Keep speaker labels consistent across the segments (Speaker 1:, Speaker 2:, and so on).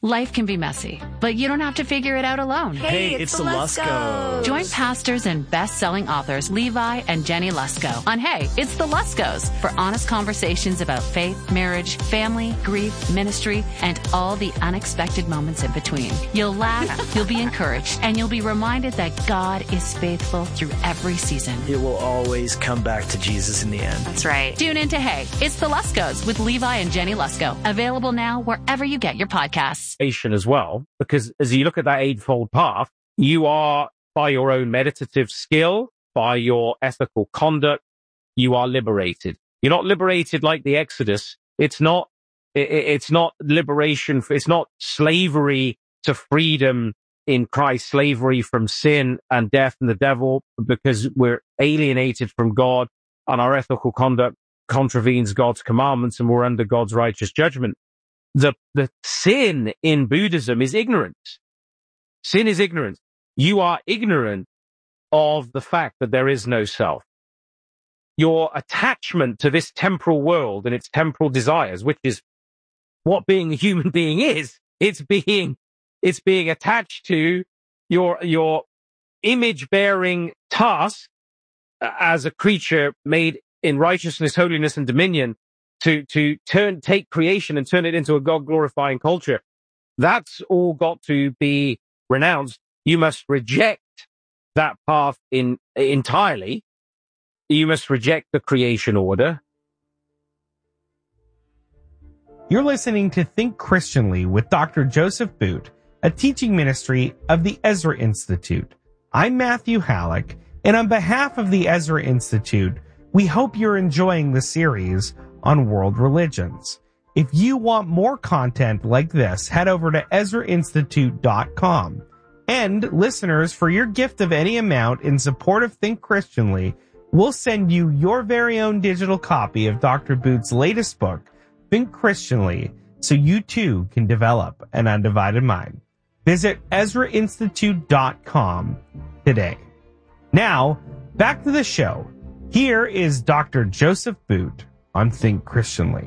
Speaker 1: Life can be messy, but you don't have to figure it out alone.
Speaker 2: Hey, it's the Luskos.
Speaker 1: Join pastors and best-selling authors Levi and Jenny Lusko on Hey, it's the Luskos for honest conversations about faith, marriage, family, grief, ministry, and all the unexpected moments in between. You'll laugh, you'll be encouraged, and you'll be reminded that God is faithful through every season.
Speaker 2: It will always come back to Jesus in the end.
Speaker 1: That's right. Tune in to Hey, it's the Luskos with Levi and Jenny Lusko. Available now wherever you get your podcasts.
Speaker 3: As well, because as you look at that eightfold path, you are, by your own meditative skill, by your ethical conduct, you are liberated. You're not liberated like the Exodus. It's not liberation. It's not slavery to freedom in Christ, slavery from sin and death and the devil, because we're alienated from God and our ethical conduct contravenes God's commandments and we're under God's righteous judgment. The sin in Buddhism is ignorance. Sin is ignorance. You are ignorant of the fact that there is no self. Your attachment to this temporal world and its temporal desires, which is what being a human being is, it's being attached to your image-bearing task as a creature made in righteousness, holiness, and dominion to take creation and turn it into a God-glorifying culture. That's all got to be renounced. You must reject that path entirely. You must reject the creation order.
Speaker 4: You're listening to Think Christianly with Dr. Joseph Boot, a teaching ministry of the Ezra Institute. I'm Matthew Halleck, and on behalf of the Ezra Institute, we hope you're enjoying the series on world religions. If you want more content like this, head over to EzraInstitute.com. And listeners, for your gift of any amount in support of Think Christianly, we'll send you your very own digital copy of Dr. Boot's latest book, Think Christianly, so you too can develop an undivided mind. Visit EzraInstitute.com today. Now, back to the show. Here is Dr. Joseph Boot on Think Christianly.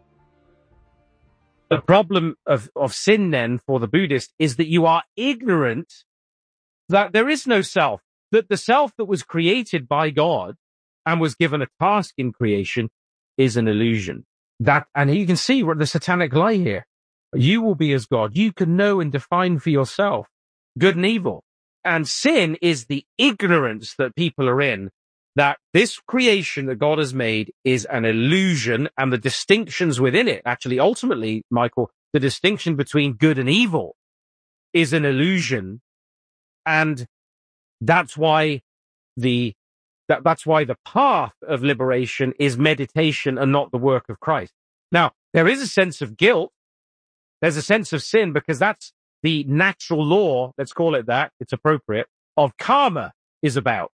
Speaker 3: The problem of sin then for the Buddhist is that you are ignorant that there is no self, that the self that was created by God and was given a task in creation is an illusion. And you can see the satanic lie here. You will be as God. You can know and define for yourself good and evil. And sin is the ignorance that people are in, that this creation that God has made is an illusion, and the distinctions within it, actually, ultimately, Michael, the distinction between good and evil is an illusion. And that's why that's why the path of liberation is meditation and not the work of Christ. Now, there is a sense of guilt. There's a sense of sin, because that's the natural law, let's call it that, it's appropriate, of karma is about.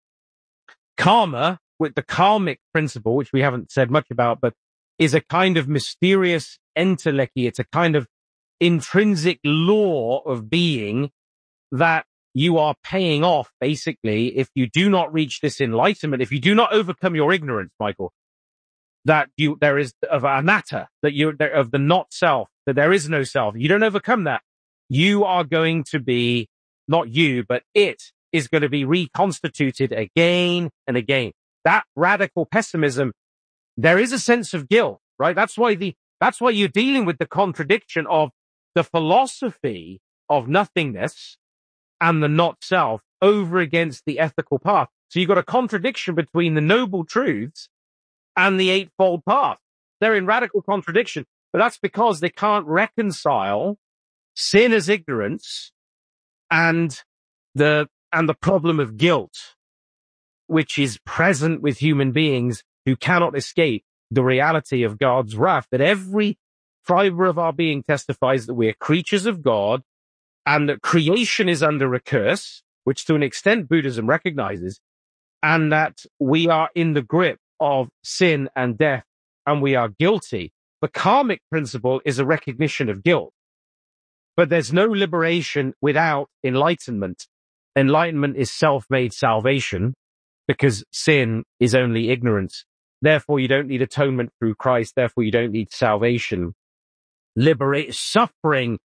Speaker 3: Karma, with the karmic principle, which we haven't said much about, but is a kind of mysterious entelechy. It's a kind of intrinsic law of being that you are paying off, basically, if you do not reach this enlightenment, if you do not overcome your ignorance, Michael, that there is of anatta, of the not self, that there is no self. You don't overcome that. You are going to be, not you, but it is going to be reconstituted again and again. That radical pessimism, there is a sense of guilt, right? That's why you're dealing with the contradiction of the philosophy of nothingness and the not self over against the ethical path. So you've got a contradiction between the noble truths and the eightfold path. They're in radical contradiction, but that's because they can't reconcile sin as ignorance and the problem of guilt, which is present with human beings who cannot escape the reality of God's wrath, that every fiber of our being testifies that we are creatures of God and that creation is under a curse, which to an extent Buddhism recognizes, and that we are in the grip of sin and death and we are guilty. The karmic principle is a recognition of guilt, but there's no liberation without enlightenment. Enlightenment is self-made salvation, because sin is only ignorance. Therefore, you don't need atonement through Christ. Therefore, you don't need salvation. Suffering